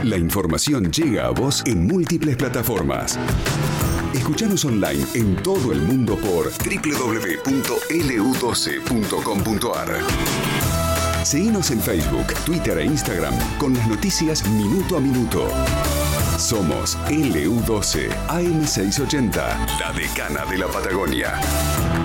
La información llega a vos en múltiples plataformas. Escuchanos online en todo el mundo por www.lu12.com.ar. Seguinos en Facebook, Twitter e Instagram con las noticias minuto a minuto. Somos LU12 AM680, la decana de la Patagonia.